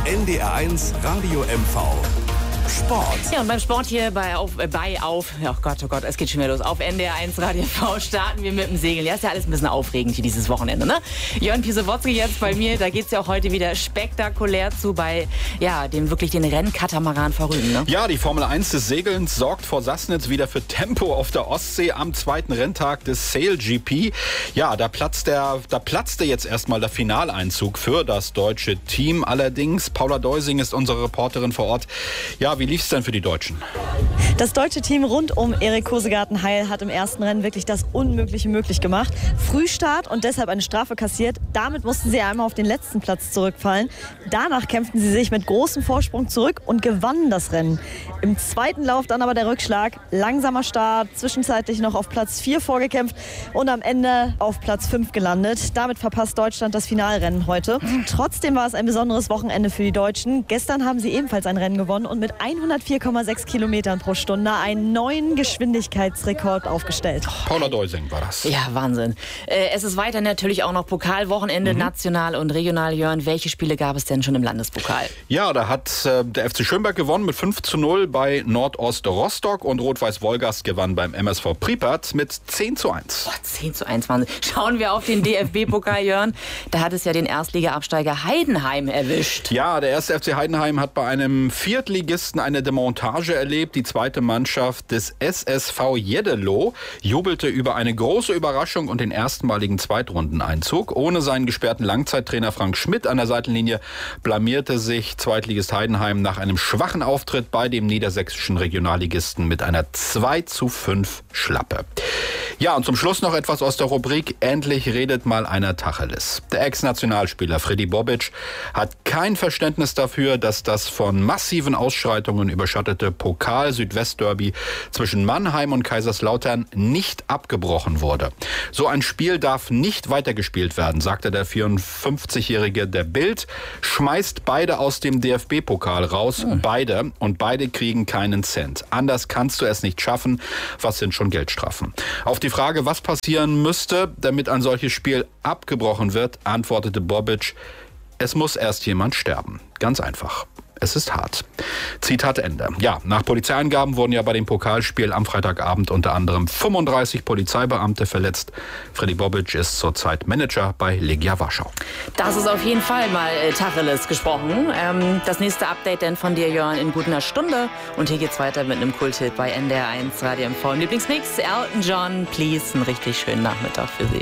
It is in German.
NDR1 Radio MV Sport. Ja, und beim Sport hier oh Gott, es geht schon wieder los. Auf NDR1 Radio MV starten wir mit dem Segeln. Ja, ist ja alles ein bisschen aufregend hier dieses Wochenende, ne? Jörn Pisowotzki jetzt bei mir, da geht es ja auch heute wieder spektakulär zu bei, ja, den Rennkatamaran verrügen, ne? Ja, die Formel 1 des Segelns sorgt vor Sassnitz wieder für Tempo auf der Ostsee am zweiten Renntag des Sail GP. Ja, da platzte jetzt erstmal der Finaleinzug für das deutsche Team. Allerdings, Paula Deusing ist unsere Reporterin vor Ort. Ja, wie lief es denn für die Deutschen? Das deutsche Team rund um Erik Kosegarten-Heil hat im ersten Rennen wirklich das Unmögliche möglich gemacht. Frühstart und deshalb eine Strafe kassiert. Damit mussten sie einmal auf den letzten Platz zurückfallen. Danach kämpften sie sich mit großem Vorsprung zurück und gewannen das Rennen. Im zweiten Lauf dann aber der Rückschlag. Langsamer Start, zwischenzeitlich noch auf Platz 4 vorgekämpft und am Ende auf Platz 5 gelandet. Damit verpasst Deutschland das Finalrennen heute. Trotzdem war es ein besonderes Wochenende für die Deutschen. Gestern haben sie ebenfalls ein Rennen gewonnen und mit 104,6 Kilometern pro Stunde einen neuen Geschwindigkeitsrekord aufgestellt. Paula Deusing war das. Ja, Wahnsinn. Es ist weiter natürlich auch noch Pokalwochenende, national und regional. Jörn, welche Spiele gab es denn schon im Landespokal? Ja, da hat der FC Schönberg gewonnen mit 5:0 bei Nordost Rostock und Rot-Weiß Wolgast gewann beim MSV Pripyat mit 10:1. 10:1, Wahnsinn. Schauen wir auf den DFB-Pokal, Jörn. Da hat es ja den Erstliga-Absteiger Heidenheim erwischt. Ja, der erste FC Heidenheim hat bei einem Viertligisten eine Demontage erlebt. Die zweite Mannschaft des SSV Jeddelo jubelte über eine große Überraschung und den erstmaligen Zweitrundeneinzug. Ohne seinen gesperrten Langzeittrainer Frank Schmidt an der Seitenlinie blamierte sich Zweitligist Heidenheim nach einem schwachen Auftritt bei dem niedersächsischen Regionalligisten mit einer 2:5 Schlappe. Ja, und zum Schluss noch etwas aus der Rubrik Endlich redet mal einer Tacheles. Der Ex-Nationalspieler Freddy Bobic hat kein Verständnis dafür, dass das von massiven Ausschreitungen überschattete Pokal-Südwest-Derby zwischen Mannheim und Kaiserslautern nicht abgebrochen wurde. So ein Spiel darf nicht weitergespielt werden, sagte der 54-Jährige der Bild, schmeißt beide aus dem DFB-Pokal raus, beide, und beide kriegen keinen Cent. Anders kannst du es nicht schaffen, was sind schon Geldstrafen. Auf die Frage, was passieren müsste, damit ein solches Spiel abgebrochen wird, antwortete Bobic: Es muss erst jemand sterben. Ganz einfach. Es ist hart. Zitat Ende. Ja, nach Polizeiangaben wurden ja bei dem Pokalspiel am Freitagabend unter anderem 35 Polizeibeamte verletzt. Freddy Bobic ist zurzeit Manager bei Legia Warschau. Das ist auf jeden Fall mal Tacheles gesprochen. Das nächste Update dann von dir, Jörn, in gut einer Stunde. Und hier geht's weiter mit einem Kulthit bei NDR1 Radio MV. Im Lieblingsmix Elton John, please. Einen richtig schönen Nachmittag für Sie.